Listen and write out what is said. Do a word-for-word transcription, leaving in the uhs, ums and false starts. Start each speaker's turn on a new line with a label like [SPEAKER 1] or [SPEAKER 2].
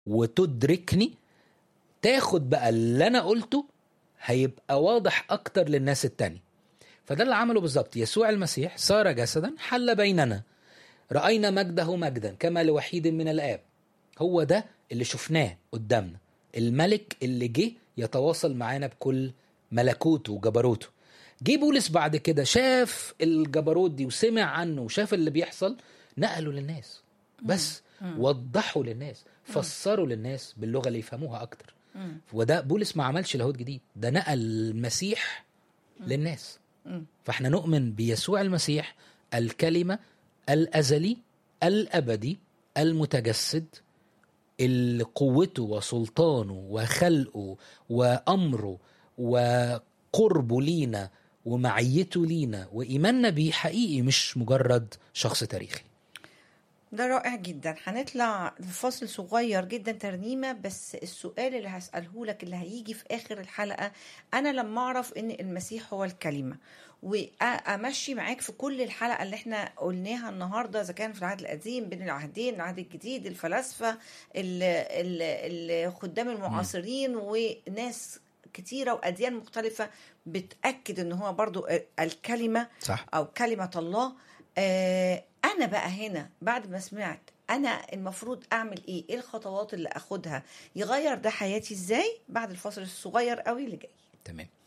[SPEAKER 1] وتدركني، تاخد بقى اللي أنا قلته هيبقى واضح أكتر للناس التانية. فده اللي عمله بالظبط يسوع المسيح، صار جسدا حل بيننا، رأينا مجده مجدا كما لوحيد من الآب. هو ده اللي شفناه قدامنا، الملك اللي جه يتواصل معانا بكل ملكوته وجبروته. جه بولس بعد كده شاف الجبروت دي وسمع عنه وشاف اللي بيحصل، نقله للناس، بس وضحوا للناس، فسروا للناس باللغة اللي يفهموها أكتر. وده بولس ما عملش لاهوت جديد، ده نقل المسيح للناس. فاحنا نؤمن بيسوع المسيح الكلمة الأزلي الأبدي المتجسد، اللي قوته وسلطانه وخلقه وأمره وقربه لينا ومعيته لينا وإيماننا بيه حقيقي، مش مجرد شخص تاريخي.
[SPEAKER 2] ده رائع جدا. هنطلع فاصل صغير جدا ترنيمة، بس السؤال اللي هسأله لك اللي هيجي في آخر الحلقة، أنا لما أعرف إن المسيح هو الكلمة وأمشي معاك في كل الحلقة اللي احنا قلناها النهاردة، إذا كان في العهد القديم بين العهدين العهد الجديد، الفلاسفة، الخدام المعاصرين وناس كتيرة وأديان مختلفة بتأكد إن هو برضو الكلمة
[SPEAKER 1] صح.
[SPEAKER 2] أو كلمة الله. آه أنا بقى هنا بعد ما سمعت، أنا المفروض أعمل إيه؟ إيه الخطوات اللي أخدها؟ يغير ده حياتي إزاي؟ بعد الفاصل الصغير قوي اللي جاي.
[SPEAKER 1] تمام.